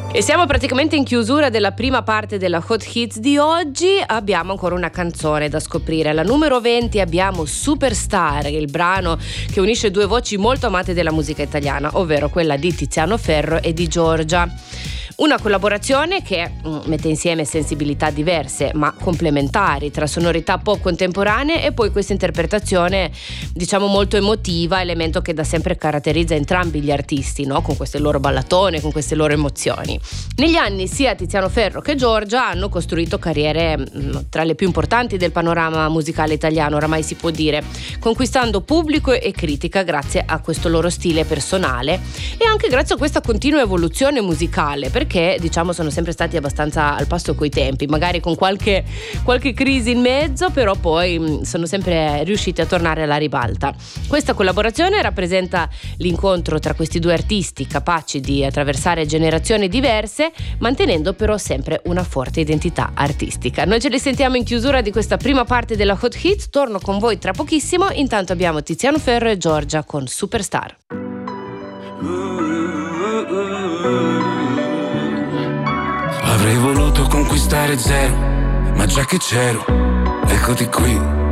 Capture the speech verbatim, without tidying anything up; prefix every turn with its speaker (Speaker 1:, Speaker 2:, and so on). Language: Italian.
Speaker 1: E siamo praticamente in chiusura della prima parte della Hot Hits di oggi. Abbiamo ancora una canzone da scoprire. Alla numero venti abbiamo Superstar, il brano che unisce due voci molto amate della musica italiana, ovvero quella di Tiziano Ferro e di Giorgia. Una collaborazione che mm, mette insieme sensibilità diverse ma complementari tra sonorità pop contemporanee e poi questa interpretazione, diciamo, molto emotiva, elemento che da sempre caratterizza entrambi gli artisti, no? Con queste loro ballatone, con queste loro emozioni. Negli anni sia Tiziano Ferro che Giorgia hanno costruito carriere mm, tra le più importanti del panorama musicale italiano, oramai si può dire, conquistando pubblico e critica grazie a questo loro stile personale e anche grazie a questa continua evoluzione musicale, perché diciamo sono sempre stati abbastanza al passo coi tempi, magari con qualche, qualche crisi in mezzo, però poi mh, sono sempre riusciti a tornare alla ribalta. Questa collaborazione rappresenta l'incontro tra questi due artisti capaci di attraversare generazioni diverse, mantenendo però sempre una forte identità artistica. Noi ce li sentiamo in chiusura di questa prima parte della Hot Hits, torno con voi tra pochissimo, intanto abbiamo Tiziano Ferro e Giorgia con Superstar.
Speaker 2: Avrei voluto conquistare zero, ma già che c'ero, eccoti qui.